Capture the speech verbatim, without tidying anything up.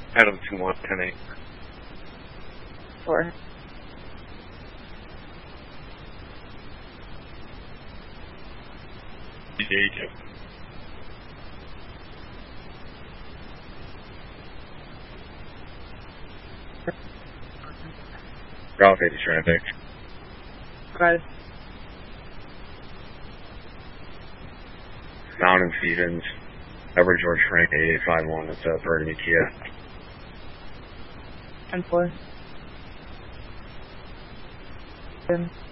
Adam two one, ten eight. Four. D J two. Golf eighty traffic. Five. Mountain Stevens. Edward George Frank eight eight five one. It's uh, Burgundy Kia. And four. Seven.